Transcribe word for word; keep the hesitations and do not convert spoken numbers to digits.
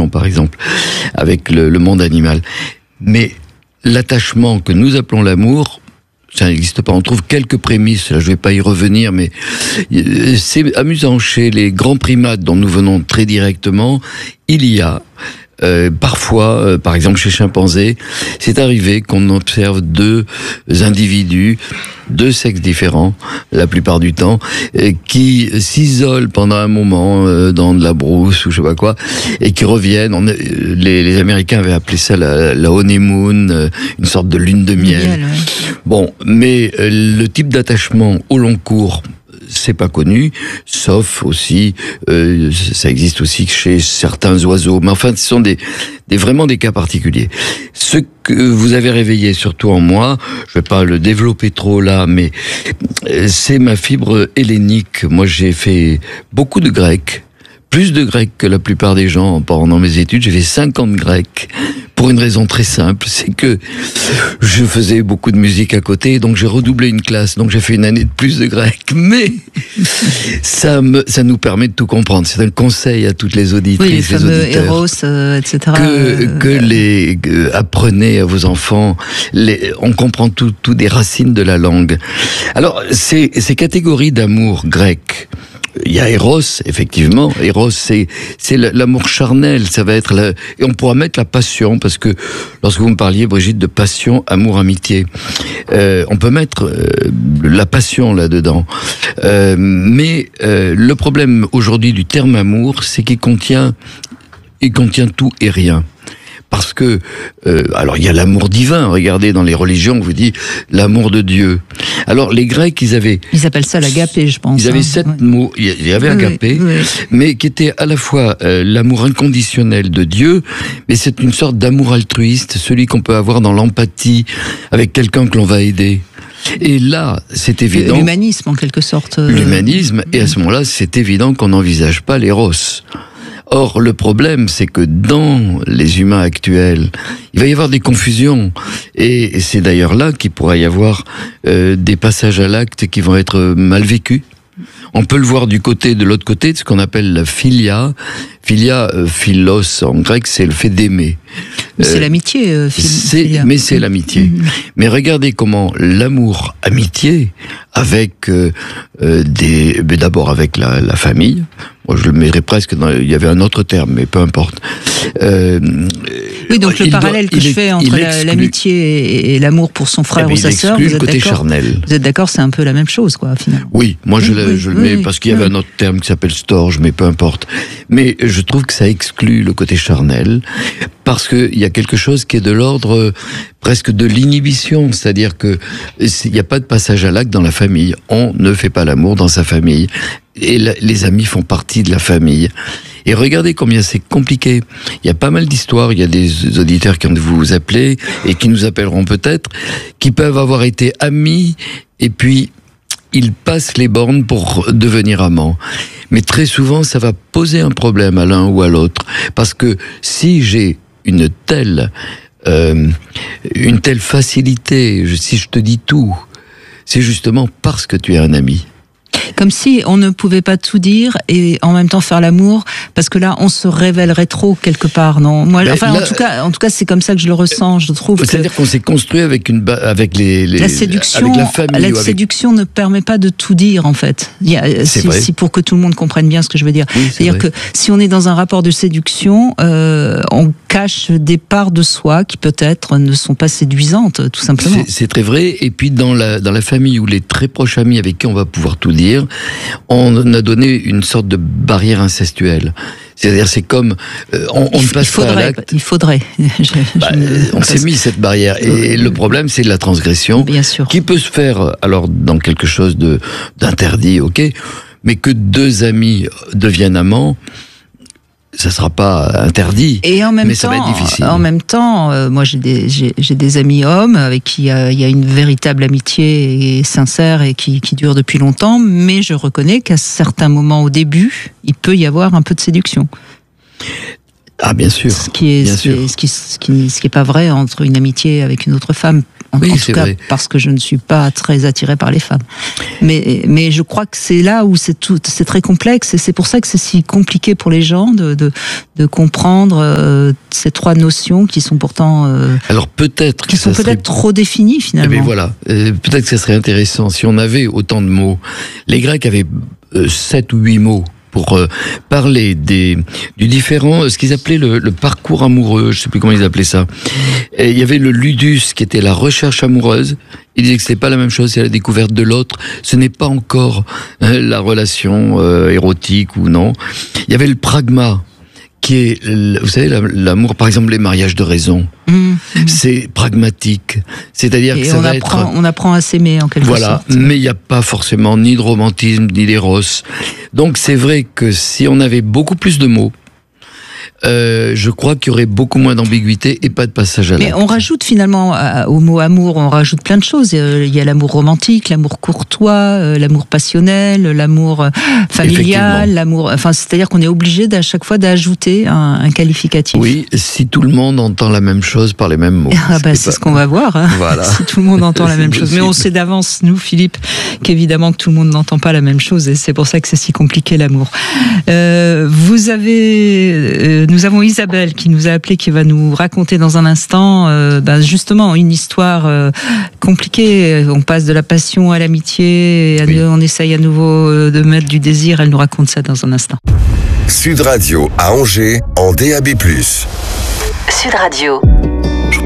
attachement, par exemple, avec le, le monde animal. Mais l'attachement que nous appelons l'amour, ça n'existe pas. On trouve quelques prémices, là je ne vais pas y revenir, mais c'est amusant. Chez les grands primates dont nous venons très directement, il y a euh, parfois, euh, par exemple chez chimpanzés, c'est arrivé qu'on observe deux individus, deux sexes différents, la plupart du temps, euh, qui s'isolent pendant un moment euh, dans de la brousse ou je sais pas quoi, et qui reviennent. On, les, les Américains avaient appelé ça la, la honeymoon, euh, une sorte de lune de miel. miel ouais. Bon, mais euh, le type d'attachement au long cours, c'est pas connu, sauf aussi, euh, ça existe aussi chez certains oiseaux. Mais enfin, ce sont des, des vraiment des cas particuliers. Ce que vous avez réveillé, surtout en moi, je vais pas le développer trop là, mais c'est ma fibre hellénique. Moi, j'ai fait beaucoup de grec, plus de grec que la plupart des gens pendant mes études. J'ai fait cinq ans de grec. Pour une raison très simple, c'est que je faisais beaucoup de musique à côté, donc j'ai redoublé une classe, donc j'ai fait une année de plus de grec. Mais ça, me, ça nous permet de tout comprendre. C'est un conseil à toutes les auditrices, oui, les fameux les auditeurs, Eros, euh, et cetera. Que, euh, que les que, apprenez à vos enfants. Les, on comprend tout, tout des racines de la langue. Alors ces, ces catégories d'amour grec. Il y a Eros, effectivement. Eros, c'est c'est l'amour charnel. Ça va être la, et on pourra mettre la passion, parce que lorsque vous me parliez, Brigitte, de passion, amour, amitié, euh, on peut mettre euh, la passion là-dedans. Euh, mais euh, le problème aujourd'hui du terme amour, c'est qu'il contient, il contient tout et rien. Parce que, euh, alors il y a l'amour divin, regardez dans les religions, on vous dit l'amour de Dieu. Alors les Grecs, ils avaient... Ils appellent ça l'agapé, je pense. Ils avaient hein. sept ouais. mots, il y avait oui, agapé, oui, oui. mais qui était à la fois euh, l'amour inconditionnel de Dieu, mais c'est une sorte d'amour altruiste, celui qu'on peut avoir dans l'empathie avec quelqu'un que l'on va aider. Et là, c'est évident... L'humanisme, en quelque sorte. Euh... L'humanisme, et à ce moment-là, c'est évident qu'on n'envisage pas l'éros. Or, le problème, c'est que dans les humains actuels, il va y avoir des confusions. Et c'est d'ailleurs là qu'il pourra y avoir euh, des passages à l'acte qui vont être mal vécus. On peut le voir du côté, de l'autre côté, de ce qu'on appelle la philia. Philia, euh, philos, en grec, c'est le fait d'aimer. Mais c'est euh, l'amitié, euh, philia. Mais c'est l'amitié. Mmh. Mais regardez comment l'amour, amitié, avec euh, euh, des, mais d'abord avec la, la famille. Moi, je le mettrais presque dans, il y avait un autre terme, mais peu importe. Euh, oui, donc le parallèle doit, que je est, fais entre l'amitié et, et l'amour pour son frère eh ou sa sœur, vous êtes côté d'accord charnel. Vous êtes d'accord, c'est un peu la même chose, quoi, finalement. Oui, moi je, oui, le, je oui, le mets oui, parce qu'il y avait oui. un autre terme qui s'appelle storge, mais peu importe. Mais je trouve que ça exclut le côté charnel, parce qu'il y a quelque chose qui est de l'ordre presque de l'inhibition, c'est-à-dire que il n'y a pas de passage à l'acte dans la famille. On ne fait pas l'amour dans sa famille. Et la, les amis font partie de la famille. Et regardez combien c'est compliqué. Il y a pas mal d'histoires, il y a des auditeurs qui ont de vous appeler, et qui nous appelleront peut-être, qui peuvent avoir été amis, et puis ils passent les bornes pour devenir amants. Mais très souvent, ça va poser un problème à l'un ou à l'autre. Parce que si j'ai une telle, euh, une telle facilité, si je te dis tout, c'est justement parce que tu es un ami. Comme si on ne pouvait pas tout dire et en même temps faire l'amour, parce que là on se révélerait trop quelque part, non? Moi, ben enfin, là, en tout cas, en tout cas, c'est comme ça que je le ressens. Je trouve. C'est-à-dire qu'on s'est construit avec une, avec les, les la séduction, avec la famille. La avec... séduction ne permet pas de tout dire en fait. Il y a, si, si pour que tout le monde comprenne bien ce que je veux dire. Oui, c'est-à-dire vrai. que si on est dans un rapport de séduction, euh, on cache des parts de soi qui peut-être ne sont pas séduisantes, tout simplement. C'est très vrai. Et puis dans la dans la famille ou les très proches amis avec qui on va pouvoir tout dire, on a donné une sorte de barrière incestuelle. C'est-à-dire, c'est comme euh, on, on ne passe faudrait, pas à l'acte. Il faudrait. je, bah, je on s'est mis cette barrière, et le problème, c'est la transgression, bien sûr, qui peut se faire alors dans quelque chose de d'interdit, ok, mais que deux amis deviennent amants. Ça sera pas interdit, et en même mais temps, ça va être difficile. En même temps, euh, moi j'ai des j'ai, j'ai des amis hommes avec qui euh, il y a une véritable amitié et sincère et qui qui dure depuis longtemps, mais je reconnais qu'à certains moments au début, il peut y avoir un peu de séduction. Ah, bien sûr. Ce qui est, bien ce, sûr. ce qui, ce qui, ce qui est pas vrai entre une amitié avec une autre femme. En, oui, en tout cas, vrai. Parce que je ne suis pas très attirée par les femmes. Mais, mais je crois que c'est là où c'est tout, c'est très complexe et c'est pour ça que c'est si compliqué pour les gens de, de, de comprendre euh, ces trois notions qui sont pourtant, euh, alors peut-être, qui sont peut-être serait... trop définies finalement. Eh bien, voilà, euh, peut-être que ça serait intéressant si on avait autant de mots. Les Grecs avaient euh, sept ou huit mots pour euh, parler des, du différent, ce qu'ils appelaient le, le parcours amoureux, je sais plus comment ils appelaient ça. Et il y avait le ludus, qui était la recherche amoureuse. Il disait que c'était pas la même chose, c'est la découverte de l'autre. Ce n'est pas encore hein, la relation euh, érotique ou non. Il y avait le pragma, qui est, vous savez, l'amour, par exemple, les mariages de raison. Mmh, mmh. C'est pragmatique. C'est-à-dire et que ça on va apprend, être... on apprend à s'aimer, en quelque voilà, sorte. Voilà, mais il n'y a pas forcément ni de romantisme, ni d'éros. Donc c'est vrai que si on avait beaucoup plus de mots, Euh, je crois qu'il y aurait beaucoup moins d'ambiguïté et pas de passage à l'acte. Mais on rajoute finalement au mot amour, on rajoute plein de choses. Il y a l'amour romantique, l'amour courtois, l'amour passionnel, l'amour familial, l'amour. Enfin, c'est-à-dire qu'on est obligé à chaque fois d'ajouter un, un qualificatif. Oui, si tout le monde entend la même chose par les mêmes mots. Ah bah, c'est pas... ce qu'on va voir. Hein. Voilà. Si tout le monde entend la même chose. Mais on sait d'avance, nous, Philippe, qu'évidemment que tout le monde n'entend pas la même chose et c'est pour ça que c'est si compliqué l'amour. Euh, vous avez euh, Nous avons Isabelle qui nous a appelé, qui va nous raconter dans un instant euh, ben justement une histoire euh, compliquée. On passe de la passion à l'amitié, oui. On essaye à nouveau de mettre du désir. Elle nous raconte ça dans un instant. Sud Radio à Angers en D A B plus. Sud Radio.